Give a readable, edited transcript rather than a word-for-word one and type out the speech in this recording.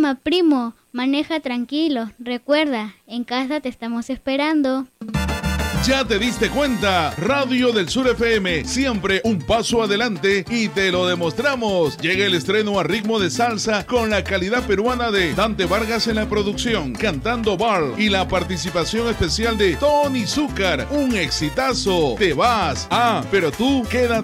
próxima, primo. Maneja tranquilo. Recuerda, en casa te estamos esperando. ¿Ya te diste cuenta? Radio del Sur FM, siempre un paso adelante y te lo demostramos. Llega el estreno a ritmo de salsa con la calidad peruana de Dante Vargas en la producción, cantando Bar, y la participación especial de Tony Zúcar. Un exitazo. Te vas. Pero tú quédate.